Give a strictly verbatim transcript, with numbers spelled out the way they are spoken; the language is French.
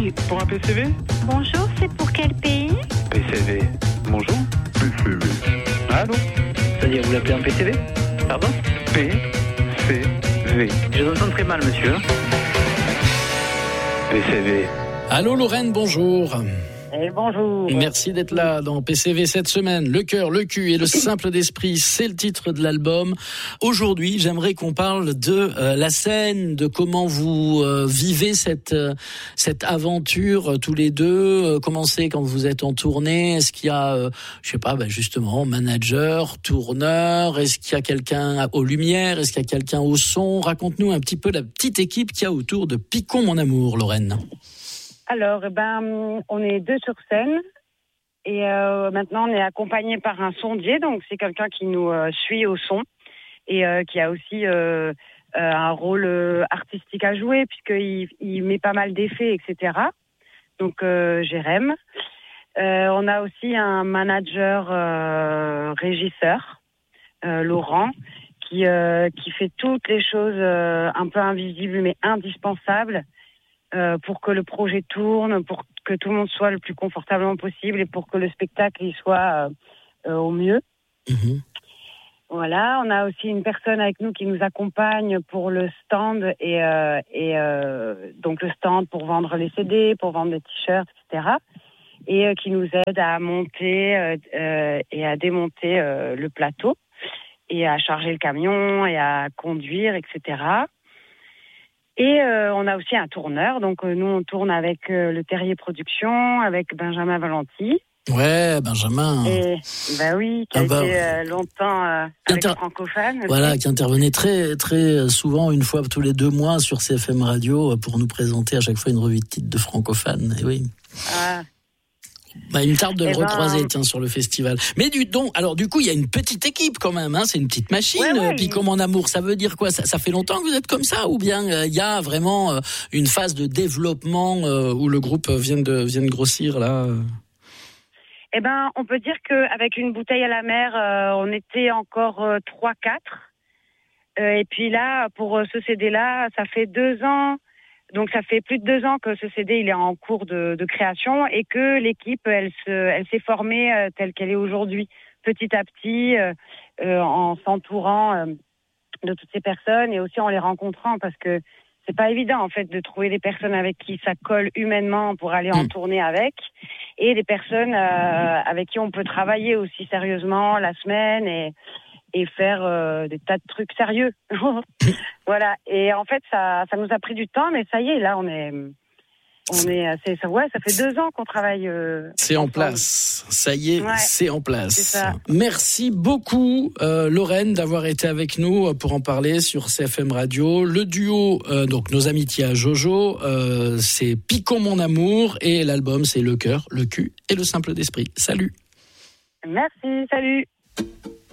Oui, pour un P C V? Bonjour, c'est pour quel pays? P C V. Bonjour. P C V. Allô? C'est-à-dire, vous l'appelez un P C V? Pardon? P C V. Je vous entends très mal, monsieur. P C V. Allô Lorraine, bonjour. Et bonjour. Merci d'être là dans P C V cette semaine. Le cœur, le cul et le simple d'esprit, c'est le titre de l'album. Aujourd'hui, j'aimerais qu'on parle de euh, la scène, de comment vous euh, vivez cette euh, cette aventure euh, tous les deux. Euh, comment c'est quand vous êtes en tournée? Est-ce qu'il y a, euh, je sais pas, ben justement, manager, tourneur? Est-ce qu'il y a quelqu'un aux lumières? Est-ce qu'il y a quelqu'un au son? Raconte-nous un petit peu la petite équipe qu'il y a autour de Picon mon amour, Lorraine. Alors, eh ben, on est deux sur scène et euh, maintenant on est accompagné par un sondier, donc c'est quelqu'un qui nous euh, suit au son et euh, qui a aussi euh, euh, un rôle euh, artistique à jouer puisqu'il il met pas mal d'effets, et cetera. Donc, euh, Jérém. Euh, on a aussi un manager euh, régisseur, euh, Laurent, qui euh, qui fait toutes les choses euh, un peu invisibles mais indispensables. Euh, pour que le projet tourne, pour que tout le monde soit le plus confortablement possible et pour que le spectacle y soit euh, euh, au mieux. Mmh. Voilà, on a aussi une personne avec nous qui nous accompagne pour le stand et, euh, et euh, donc le stand pour vendre les C D, pour vendre des t-shirts, et cetera. Et euh, qui nous aide à monter euh, euh, et à démonter euh, le plateau et à charger le camion et à conduire, et cetera. Et euh, on a aussi un tourneur, donc euh, nous on tourne avec euh, le Terrier Productions, avec Benjamin Valenti. Ouais, Benjamin. Et bah oui, qui a ah bah, été euh, longtemps euh, avec inter... Francophone. Voilà, qui intervenait très très souvent, une fois tous les deux mois sur C F M Radio pour nous présenter à chaque fois une revue de titre de Francophone. Et oui. Ah. Bah, il me tarde de le ben... recroiser tiens, sur le festival. Mais du donc, alors du coup, il y a une petite équipe quand même, hein, c'est une petite machine. Ouais, ouais, Picon mon amour, ça veut dire quoi? ça, ça fait longtemps que vous êtes comme ça ou bien il euh, y a vraiment euh, une phase de développement euh, où le groupe vient de vient de grossir là? euh... Eh ben, on peut dire qu'avec une bouteille à la mer, euh, on était encore euh, trois quatre. Euh, et puis là, pour euh, ce C D-là, ça fait deux ans. Donc ça fait plus de deux ans que ce C D il est en cours de, de création et que l'équipe elle se elle s'est formée euh, telle qu'elle est aujourd'hui, petit à petit, euh, euh, en s'entourant euh, de toutes ces personnes et aussi en les rencontrant parce que c'est pas évident en fait de trouver des personnes avec qui ça colle humainement pour aller en tournée avec et des personnes euh, avec qui on peut travailler aussi sérieusement la semaine et et faire euh, des tas de trucs sérieux. Voilà. Et en fait, ça, ça nous a pris du temps, mais ça y est, là, on est, on est, c'est, ça, ouais, ça fait deux ans qu'on travaille. Euh, c'est en place. Ça y est, ouais, c'est en place. C'est ça. Merci beaucoup, euh, Lorraine, d'avoir été avec nous pour en parler sur C F M Radio. Le duo, euh, donc nos amitiés à Jojo, euh, c'est Picon mon amour et l'album, c'est Le cœur, le cul et le simple d'esprit. Salut. Merci, salut.